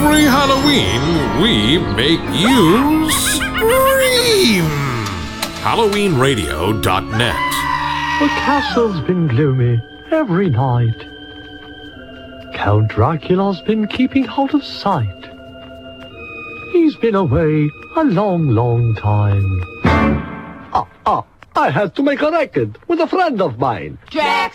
Every Halloween, we make you scream. HalloweenRadio.net. The castle's been gloomy every night. Count Dracula's been keeping out of sight. He's been away a long, long time. I had to make a record with a friend of mine. Jack